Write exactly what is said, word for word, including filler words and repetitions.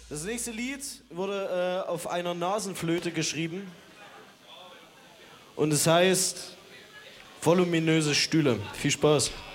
Das nächste Lied wurde äh, auf einer Nasenflöte geschrieben und es heißt Voluminöse Stühle. Viel Spaß.